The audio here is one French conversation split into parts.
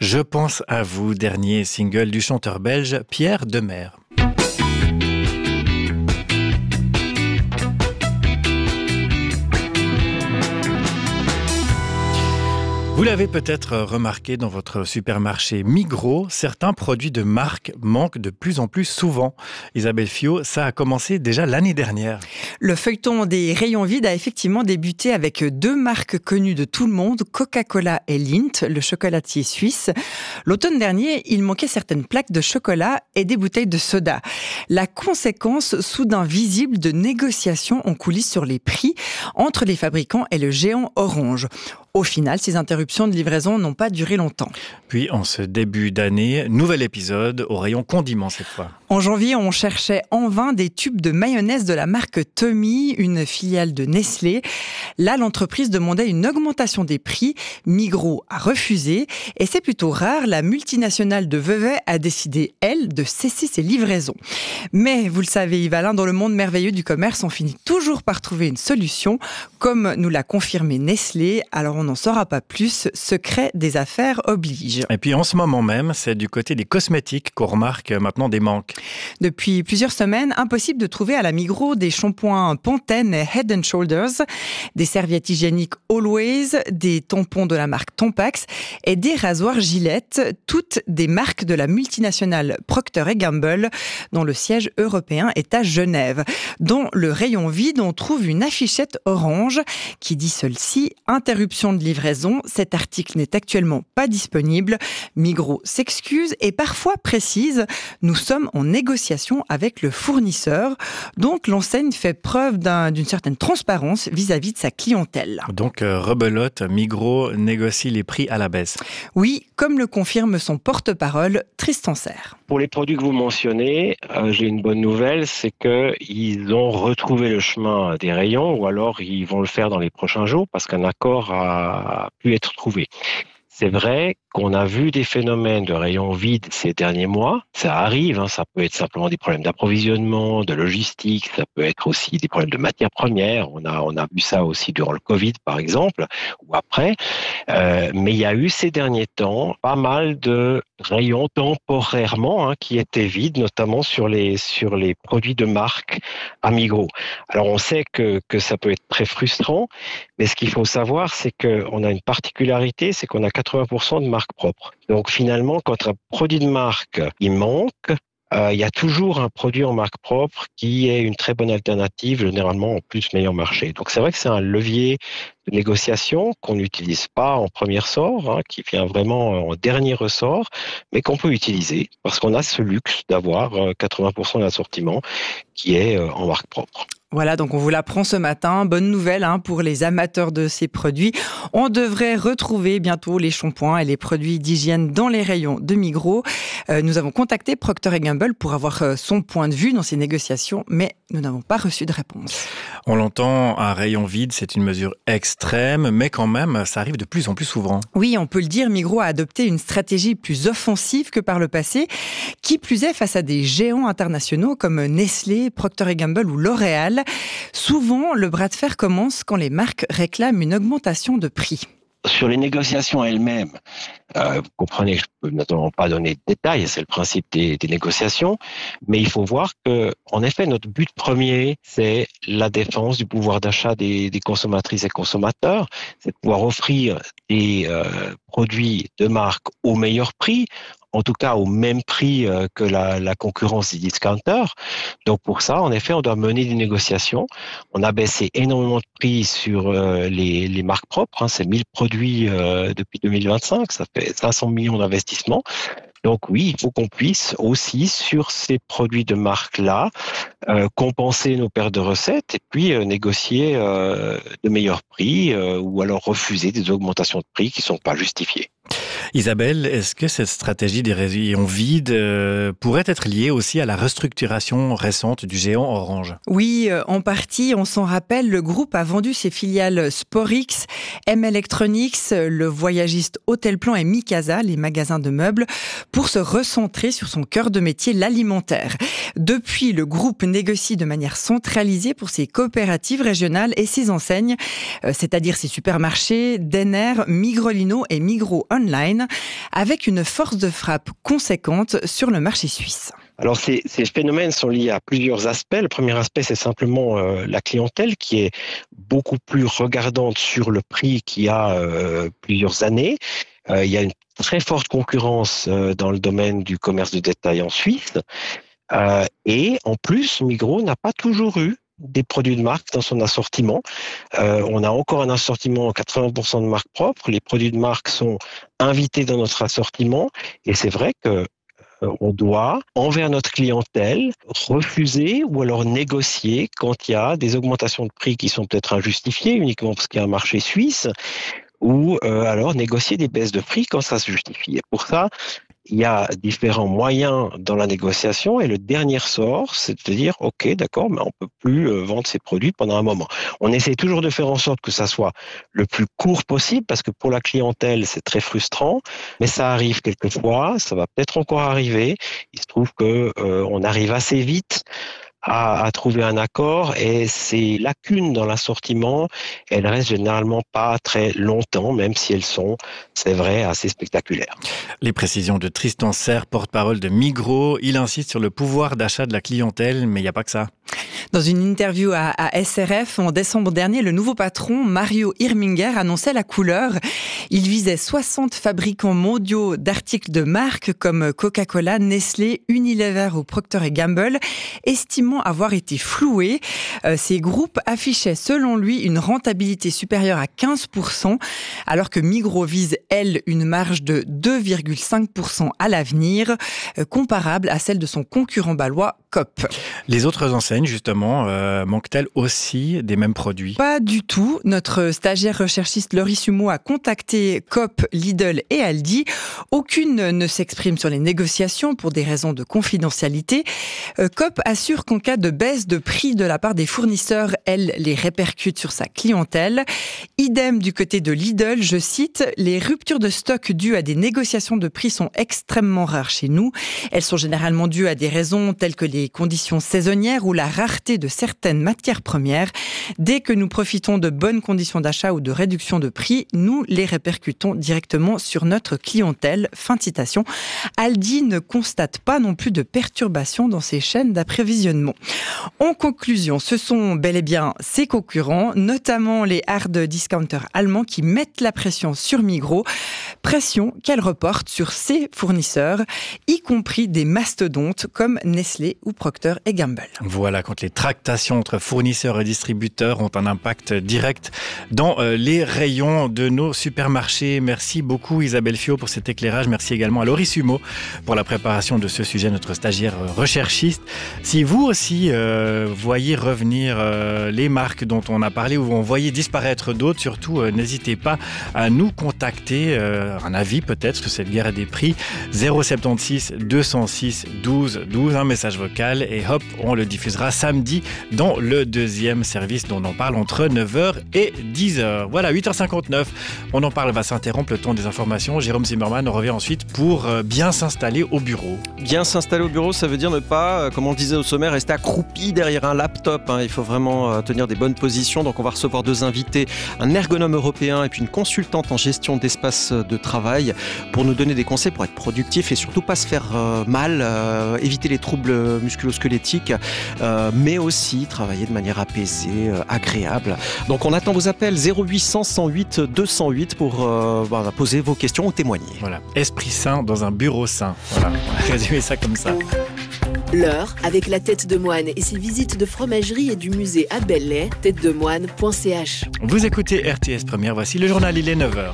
Je pense à vous, dernier single du chanteur belge Pierre Demer. Vous l'avez peut-être remarqué dans votre supermarché Migros, certains produits de marque manquent de plus en plus souvent. Isabelle Fiot, ça a commencé déjà l'année dernière. Le feuilleton des rayons vides a effectivement débuté avec deux marques connues de tout le monde, Coca-Cola et Lindt, le chocolatier suisse. L'automne dernier, il manquait certaines plaques de chocolat et des bouteilles de soda. La conséquence soudain visible de négociations en coulisses sur les prix entre les fabricants et le géant Orange. Au final, ces interruptions de livraison n'ont pas duré longtemps. Puis, en ce début d'année, nouvel épisode au rayon condiments cette fois. En janvier, on cherchait en vain des tubes de mayonnaise de la marque Tommy, une filiale de Nestlé. Là, l'entreprise demandait une augmentation des prix. Migros a refusé. Et c'est plutôt rare, la multinationale de Vevey a décidé, elle, de cesser ses livraisons. Mais, vous le savez, Yves-Alain, dans le monde merveilleux du commerce, on finit toujours par trouver une solution, comme nous l'a confirmé Nestlé. Alors, on n'en saura pas plus, secret des affaires oblige. Et puis en ce moment même, c'est du côté des cosmétiques qu'on remarque maintenant des manques. Depuis plusieurs semaines, impossible de trouver à la Migros des shampoings Pantene et Head & Shoulders, des serviettes hygiéniques Always, des tampons de la marque Tampax et des rasoirs Gillette, toutes des marques de la multinationale Procter & Gamble, dont le siège européen est à Genève. Dans le rayon vide, on trouve une affichette orange qui dit celle-ci, interruption de livraison, cet article n'est actuellement pas disponible. Migros s'excuse et parfois précise, nous sommes en négociation avec le fournisseur. Donc l'enseigne fait preuve d'une certaine transparence vis-à-vis de sa clientèle. Donc rebelote, Migros négocie les prix à la baisse. Oui, comme le confirme son porte-parole, Tristan Serre. Pour les produits que vous mentionnez, j'ai une bonne nouvelle, c'est qu'ils ont retrouvé le chemin des rayons ou alors ils vont le faire dans les prochains jours parce qu'un accord a pu être trouvé. C'est vrai qu'on a vu des phénomènes de rayons vides ces derniers mois. Ça arrive, ça peut être simplement des problèmes d'approvisionnement, de logistique, ça peut être aussi des problèmes de matières premières. On a vu ça aussi durant le Covid, par exemple, ou après. Mais il y a eu ces derniers temps pas mal de rayons temporairement qui étaient vides, notamment sur les produits de marque à Migros. Alors on sait que ça peut être très frustrant, mais ce qu'il faut savoir, c'est qu'on a une particularité, c'est qu'on a 80% de marques propres. Donc finalement, quand un produit de marque il manque, il y a toujours un produit en marque propre qui est une très bonne alternative, généralement en plus meilleur marché. Donc c'est vrai que c'est un levier de négociation qu'on n'utilise pas en premier ressort, qui vient vraiment en dernier ressort, mais qu'on peut utiliser parce qu'on a ce luxe d'avoir 80% de l'assortiment qui est en marque propre. Voilà, donc on vous l'apprend ce matin. Bonne nouvelle pour les amateurs de ces produits. On devrait retrouver bientôt les shampoings et les produits d'hygiène dans les rayons de Migros. Nous avons contacté Procter & Gamble pour avoir son point de vue dans ces négociations, mais nous n'avons pas reçu de réponse. On l'entend, un rayon vide, c'est une mesure extrême, mais quand même, ça arrive de plus en plus souvent. Oui, on peut le dire, Migros a adopté une stratégie plus offensive que par le passé, qui plus est face à des géants internationaux comme Nestlé, Procter & Gamble ou L'Oréal. Souvent, le bras de fer commence quand les marques réclament une augmentation de prix. Sur les négociations elles-mêmes, vous comprenez, je ne peux naturellement pas donner de détails, c'est le principe des négociations, mais il faut voir que, en effet, notre but premier, c'est la défense du pouvoir d'achat des consommatrices et consommateurs, c'est de pouvoir offrir des produits de marque au meilleur prix, en tout cas au même prix que la concurrence des discounters. Donc pour ça, en effet, on doit mener des négociations. On a baissé énormément de prix sur les marques propres, c'est 1000 produits depuis 2025, ça fait 500 millions d'investissements. Donc oui, il faut qu'on puisse aussi, sur ces produits de marque-là, compenser nos pertes de recettes et puis négocier de meilleurs prix ou alors refuser des augmentations de prix qui ne sont pas justifiées. Isabelle, est-ce que cette stratégie des rayons vides pourrait être liée aussi à la restructuration récente du géant Orange ? Oui, en partie. On s'en rappelle, le groupe a vendu ses filiales Sporix, M Electronics, le voyagiste Hôtelplan et Mikasa, les magasins de meubles, pour se recentrer sur son cœur de métier, l'alimentaire. Depuis, le groupe négocie de manière centralisée pour ses coopératives régionales et ses enseignes, c'est-à-dire ses supermarchés, Denner, Migrolino et Migros Online. Chine, avec une force de frappe conséquente sur le marché suisse. Alors ces phénomènes sont liés à plusieurs aspects. Le premier aspect, c'est simplement la clientèle qui est beaucoup plus regardante sur le prix qu'il y a plusieurs années. Il y a une très forte concurrence dans le domaine du commerce de détail en Suisse. Et en plus, Migros n'a pas toujours eu des produits de marque dans son assortiment. On a encore un assortiment en 80% de marques propres. Les produits de marque sont invités dans notre assortiment. Et c'est vrai que on doit, envers notre clientèle, refuser ou alors négocier quand il y a des augmentations de prix qui sont peut-être injustifiées uniquement parce qu'il y a un marché suisse, ou alors négocier des baisses de prix quand ça se justifie. Et pour ça, il y a différents moyens dans la négociation et le dernier sort, c'est de dire ok, d'accord, mais on peut plus vendre ces produits pendant un moment. On essaie toujours de faire en sorte que ça soit le plus court possible parce que pour la clientèle, c'est très frustrant, mais ça arrive quelquefois, ça va peut-être encore arriver. Il se trouve que on arrive assez vite à trouver un accord et ces lacunes dans l'assortiment, elles restent généralement pas très longtemps, même si elles sont, c'est vrai, assez spectaculaires. Les précisions de Tristan Serre, porte-parole de Migros. Il insiste sur le pouvoir d'achat de la clientèle, mais il n'y a pas que ça. Dans une interview à SRF en décembre dernier, le nouveau patron, Mario Irminger, annonçait la couleur. Il visait 60 fabricants mondiaux d'articles de marque comme Coca-Cola, Nestlé, Unilever ou Procter & Gamble, estimant avoir été floués. Ces groupes affichaient selon lui une rentabilité supérieure à 15%, alors que Migros vise, elle, une marge de 2,5% à l'avenir, comparable à celle de son concurrent balois Coop. Les autres enseignes, justement, manquent-elles aussi des mêmes produits ? Pas du tout. Notre stagiaire recherchiste Laurie Sumeau a contacté Coop, Lidl et Aldi. Aucune ne s'exprime sur les négociations pour des raisons de confidentialité. Coop assure qu'en cas de baisse de prix de la part des fournisseurs, elle les répercute sur sa clientèle. Idem du côté de Lidl, je cite, « Les ruptures de stock dues à des négociations de prix sont extrêmement rares chez nous. Elles sont généralement dues à des raisons telles que les conditions saisonnières ou la rareté de certaines matières premières. Dès que nous profitons de bonnes conditions d'achat ou de réduction de prix, nous les répercutons directement sur notre clientèle. » Fin de citation. Aldi ne constate pas non plus de perturbations dans ses chaînes d'approvisionnement. En conclusion, ce sont bel et bien ses concurrents, notamment les hard discounters allemands qui mettent la pression sur Migros, pression qu'elle reporte sur ses fournisseurs, y compris des mastodontes comme Nestlé ou Procter & Gamble. Voilà, quand les tractations entre fournisseurs et distributeurs ont un impact direct dans les rayons de nos supermarchés. Merci beaucoup Isabelle Fiot pour cet éclairage. Merci également à Laurie Sumeau pour la préparation de ce sujet, notre stagiaire recherchiste. Si vous aussi voyez revenir les marques dont on a parlé ou on voyait disparaître d'autres, surtout n'hésitez pas à nous contacter, un avis peut-être sur cette guerre des prix. 076 206 12 12, un message vocal et hop, on le diffusera samedi dans le deuxième service dont on parle entre 9h et 10h. Voilà, 8h59, on en parle, va s'interrompre le temps des informations. Jérôme Zimmermann revient ensuite pour bien s'installer au bureau. Bien s'installer au bureau, ça veut dire ne pas, comme on le disait au sommaire, rester accroupi derrière un laptop. Il faut vraiment tenir des bonnes positions. Donc on va recevoir deux invités, un ergonome européen et puis une consultante en gestion d'espace de travail pour nous donner des conseils pour être productif et surtout pas se faire mal, éviter les troubles musculo-squelettiques, mais aussi travailler de manière apaisée, agréable. Donc on attend vos appels 0800 108 208 pour poser vos questions ou témoigner. Voilà, esprit sain dans un bureau sain. Voilà, on va résumer ça comme ça. L'heure avec la tête de moine et ses visites de fromagerie et du musée à Belley, têtedemoine.ch. Vous écoutez RTS Première, voici le journal, il est 9h.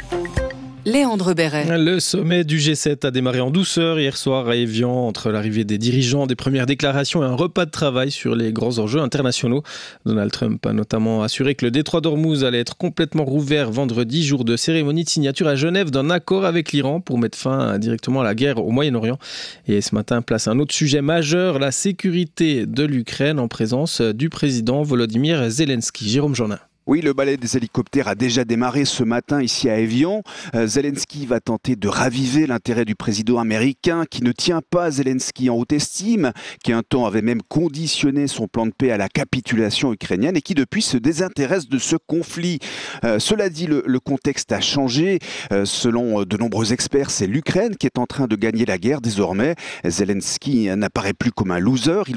Léandre Béret. Le sommet du G7 a démarré en douceur hier soir à Évian, entre l'arrivée des dirigeants, des premières déclarations et un repas de travail sur les grands enjeux internationaux. Donald Trump a notamment assuré que le détroit d'Ormuz allait être complètement rouvert vendredi, jour de cérémonie de signature à Genève d'un accord avec l'Iran pour mettre fin directement à la guerre au Moyen-Orient. Et ce matin, place un autre sujet majeur, la sécurité de l'Ukraine en présence du président Volodymyr Zelensky. Jérôme Jourdain. Oui, le ballet des hélicoptères a déjà démarré ce matin ici à Évian. Zelensky va tenter de raviver l'intérêt du président américain qui ne tient pas Zelensky en haute estime, qui un temps avait même conditionné son plan de paix à la capitulation ukrainienne et qui depuis se désintéresse de ce conflit. Cela dit, le contexte a changé. Selon de nombreux experts, c'est l'Ukraine qui est en train de gagner la guerre désormais. Zelensky n'apparaît plus comme un loser.